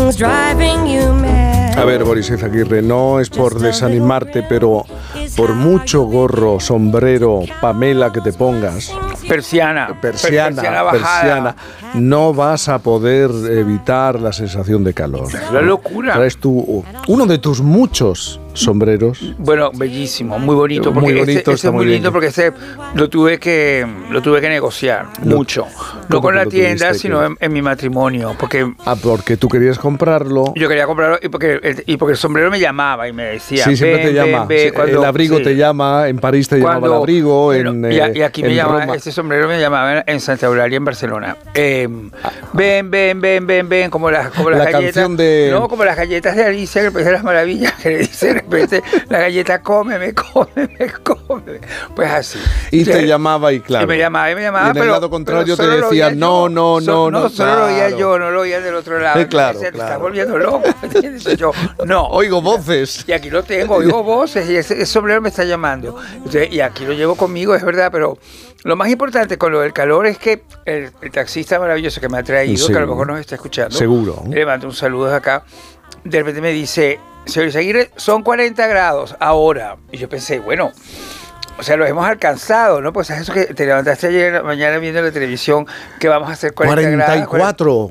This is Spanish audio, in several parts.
things driving you mad. A ver, Boris Izaguirre, no es por desanimarte, pero por mucho gorro, sombrero, Pamela que te pongas, Persiana persiana, no vas a poder evitar la sensación de calor. Es una locura. Traes uno de tus muchos sombreros. Bueno, bellísimo, muy bonito, porque Muy bonito, este está es muy muy lindo bien. porque lo tuve que negociar mucho. No con la tienda, sino en mi matrimonio, porque Porque tú querías comprarlo. yo quería comprarlo y porque el sombrero me llamaba y me decía, Sí, siempre te llama. ven, El abrigo te llama, en París te llamaba el abrigo, y aquí me en llamaba, Roma. este sombrero me llamaba en Santa Eulalia, en Barcelona. Ven, como las galletas. Canción de... No, como las galletas de Alicia, que el País de las Maravillas, que le dice de repente la galleta, cómeme. Pues así. Y te llamaba y claro. Y me llamaba, Y en el pero lado contrario pero te solo decía, lo oía no, solo claro. lo oía yo, no lo oía del otro lado. Claro, Te claro. estás volviendo loco. Entonces yo, no. Oigo voces. Y aquí lo tengo, oigo voces y ese sombrero me está llamando. Entonces, y aquí lo llevo conmigo, es verdad, pero lo más importante con lo del calor es que el taxista maravilloso que me ha traído, Sí. que a lo mejor nos está escuchando, Seguro. le mando un saludo desde acá, de repente me dice, señor Izaguirre, son 40 grados ahora. Y yo pensé, bueno, o sea, los hemos alcanzado, ¿no? Pues es eso que te levantaste ayer en la mañana viendo la televisión, que vamos a hacer 40 grados. 44,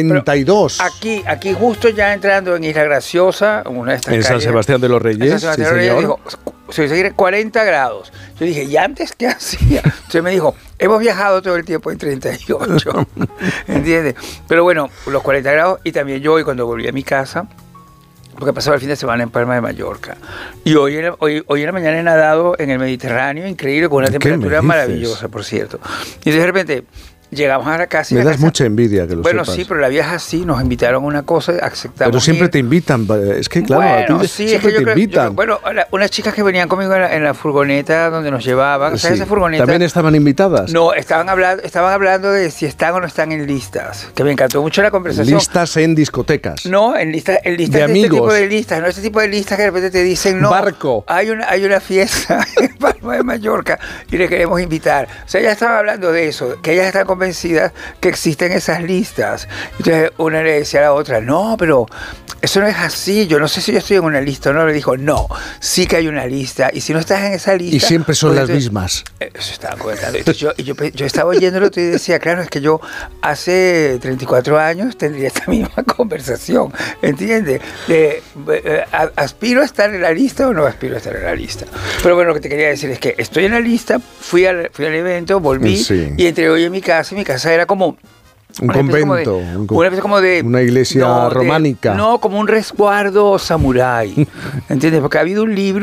42. Aquí justo ya entrando en Isla Graciosa, una de estas En San calles, Sebastián de los Reyes, en San Sebastián sí, de los Reyes, señor. dijo, se dice 40 grados. Yo dije, ¿y antes qué hacía? Entonces me dijo, hemos viajado todo el tiempo en 38. ¿Entiendes? Pero bueno, los 40 grados, y también yo hoy cuando volví a mi casa, porque pasaba el fin de semana en Palma de Mallorca. Y hoy en la mañana he nadado en el Mediterráneo, increíble, con una temperatura maravillosa, por cierto. Y de repente llegamos a la casa. Me das mucha envidia que lo Bueno, sepas. sí, pero la vida es así, nos invitaron a una cosa, aceptamos. Pero siempre ir. te invitan, es que claro, Bueno, a ti sí, es siempre que te invitan. bueno, unas chicas que venían conmigo en la furgoneta donde nos llevaban, Sí. ¿sabes esa furgoneta? ¿También estaban invitadas? No, estaban hablando de si están o no están en listas, que me encantó mucho la conversación. Listas en discotecas. No, en listas de este amigos. tipo de listas, no este tipo de listas que de repente te dicen, no, Barco. hay una fiesta en Palma de Mallorca y le queremos invitar. O sea, ellas estaban hablando de eso, que ellas están convencidas que existen esas listas. Entonces una le decía a la otra, no, pero eso no es así, yo no sé si yo estoy en una lista o no. Le dijo, no, sí que hay una lista, y si no estás en esa lista... Y siempre son pues las mismas. Eso estaban comentando. Entonces yo estaba oyéndolo y decía, claro, es que yo hace 34 años tendría esta misma conversación, ¿entiendes? ¿Aspiro a estar en la lista o no aspiro a estar en la lista? Pero bueno, lo que te quería decir es que estoy en la lista, fui al evento, volví, Sí. y entré hoy en mi casa, y mi casa era como... Un convento. Una especie como de... Una iglesia románica. No, como un resguardo samurái, ¿entiendes? Porque ha habido un libro